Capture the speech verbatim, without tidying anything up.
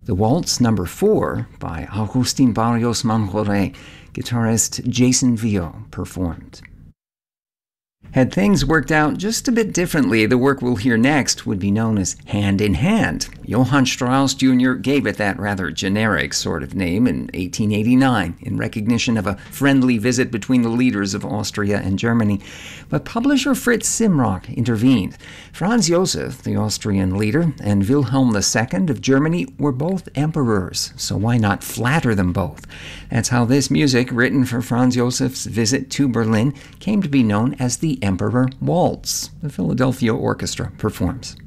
The Waltz Number four by Agustin Barrios Manjoré, guitarist Jason Vio performed. Had things worked out just a bit differently, the work we'll hear next would be known as Hand in Hand. Johann Strauss Junior gave it that rather generic sort of name in eighteen eighty-nine in recognition of a friendly visit between the leaders of Austria and Germany. But publisher Fritz Simrock intervened. Franz Josef, the Austrian leader, and Wilhelm the Second of Germany were both emperors, so why not flatter them both? That's how this music, written for Franz Josef's visit to Berlin, came to be known as the Emperor Waltz. The Philadelphia Orchestra performs.